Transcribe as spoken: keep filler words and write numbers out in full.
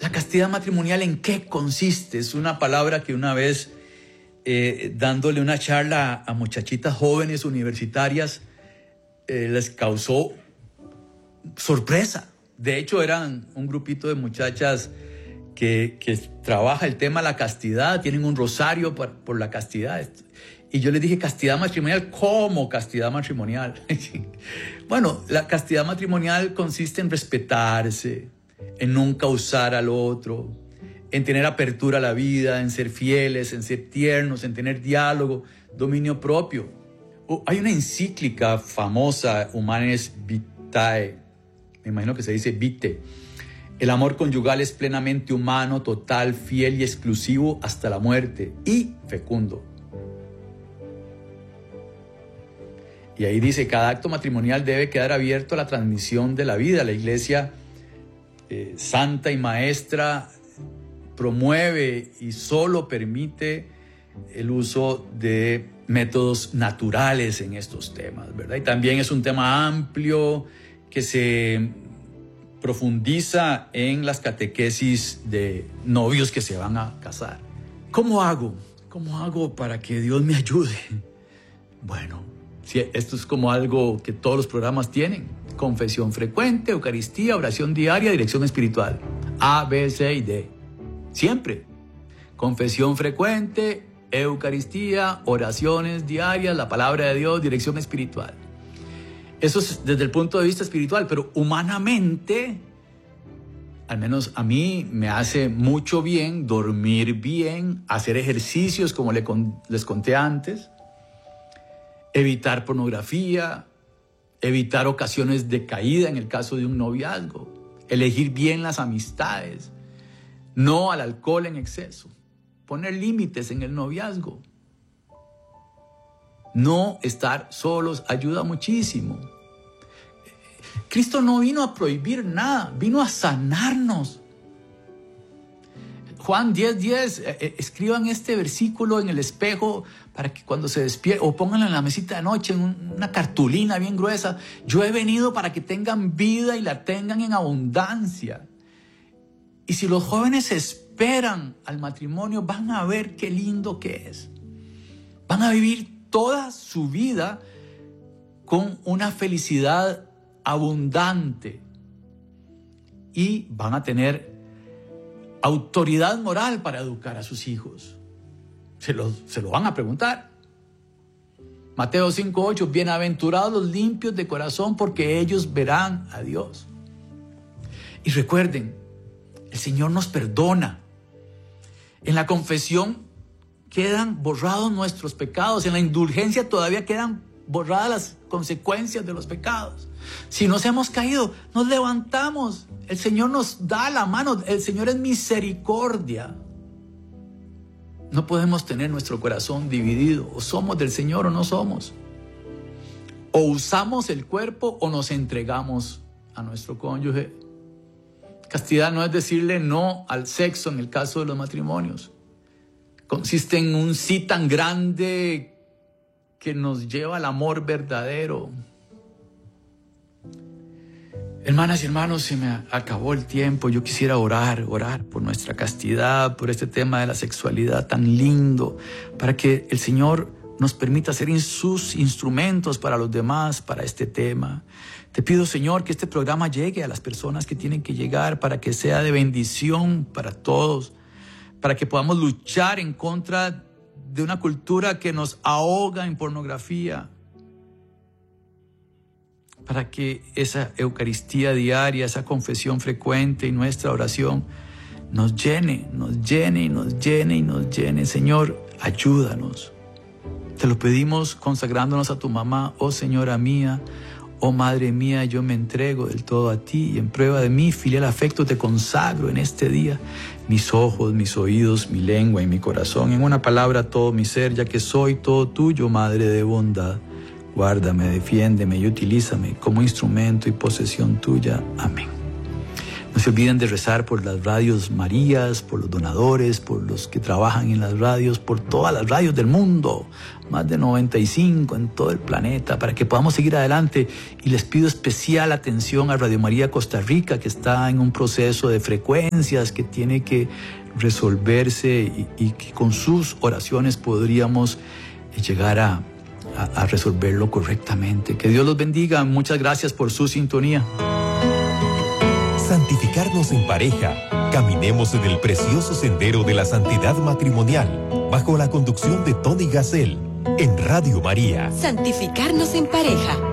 la castidad matrimonial, ¿en qué consiste? Es una palabra que una vez, eh, dándole una charla a muchachitas jóvenes universitarias, eh, les causó sorpresa. De hecho, eran un grupito de muchachas que, que trabaja el tema de la castidad, tienen un rosario por, por la castidad. Y yo les dije, ¿castidad matrimonial? ¿Cómo castidad matrimonial? Bueno, la castidad matrimonial consiste en respetarse, en nunca usar al otro, en tener apertura a la vida, en ser fieles, en ser tiernos, en tener diálogo, dominio propio. Oh, hay una encíclica famosa, Humanes Vitae, me imagino que se dice Vitae. El amor conyugal es plenamente humano, total, fiel y exclusivo hasta la muerte y fecundo. Y ahí dice, cada acto matrimonial debe quedar abierto a la transmisión de la vida. La Iglesia eh, santa y maestra promueve y solo permite el uso de métodos naturales en estos temas, ¿verdad? Y también es un tema amplio que se profundiza en las catequesis de novios que se van a casar. ¿Cómo hago? ¿Cómo hago para que Dios me ayude? Bueno, sí, esto es como algo que todos los programas tienen. Confesión frecuente, Eucaristía, oración diaria, dirección espiritual. A, B, C y D. Siempre. Confesión frecuente, Eucaristía, oraciones diarias, la palabra de Dios, dirección espiritual. Eso es desde el punto de vista espiritual, pero humanamente, al menos a mí me hace mucho bien dormir bien, hacer ejercicios como les conté antes, evitar pornografía, evitar ocasiones de caída en el caso de un noviazgo, elegir bien las amistades, no al alcohol en exceso, poner límites en el noviazgo, no estar solos ayuda muchísimo. Cristo no vino a prohibir nada, vino a sanarnos. Juan diez diez, eh, escriban este versículo en el espejo para que cuando se despierten, o pónganlo en la mesita de noche, en un, una cartulina bien gruesa. Yo he venido para que tengan vida y la tengan en abundancia. Y si los jóvenes esperan al matrimonio, van a ver qué lindo que es. Van a vivir toda su vida con una felicidad abundante y van a tener autoridad moral para educar a sus hijos. Se lo, se lo van a preguntar. Mateo cinco ocho, bienaventurados los limpios de corazón, porque ellos verán a Dios. Y recuerden, el Señor nos perdona. En la confesión quedan borrados nuestros pecados. En la indulgencia todavía quedan borradas las consecuencias de los pecados. Si nos hemos caído, nos levantamos. El Señor nos da la mano. El Señor es misericordia. No podemos tener nuestro corazón dividido. O somos del Señor o no somos. O usamos el cuerpo o nos entregamos a nuestro cónyuge. Castidad no es decirle no al sexo en el caso de los matrimonios. Consiste en un sí tan grande que nos lleva al amor verdadero. Hermanas y hermanos, se me acabó el tiempo. Yo quisiera orar, orar por nuestra castidad, por este tema de la sexualidad tan lindo, para que el Señor nos permita ser sus instrumentos para los demás, para este tema. Te pido, Señor, que este programa llegue a las personas que tienen que llegar, para que sea de bendición para todos, para que podamos luchar en contra de una cultura que nos ahoga en pornografía, para que esa Eucaristía diaria, esa confesión frecuente y nuestra oración nos llene, nos llene y nos llene y nos llene. Señor, ayúdanos. Te lo pedimos consagrándonos a tu mamá. Oh Señora mía, oh Madre mía, yo me entrego del todo a ti y en prueba de mi filial afecto te consagro en este día mis ojos, mis oídos, mi lengua y mi corazón. En una palabra, todo mi ser, ya que soy todo tuyo, Madre de bondad. Guárdame, defiéndeme y utilízame como instrumento y posesión tuya. Amén. No se olviden de rezar por las radios Marías, por los donadores, por los que trabajan en las radios, por todas las radios del mundo, más de noventa y cinco en todo el planeta, para que podamos seguir adelante. Y les pido especial atención a Radio María Costa Rica, que está en un proceso de frecuencias que tiene que resolverse y, y que con sus oraciones podríamos llegar a, a, a resolverlo correctamente. Que Dios los bendiga. Muchas gracias por su sintonía. Santificarnos en pareja. Caminemos en el precioso sendero de la santidad matrimonial, bajo la conducción de Tony Gassel, en Radio María. Santificarnos en pareja.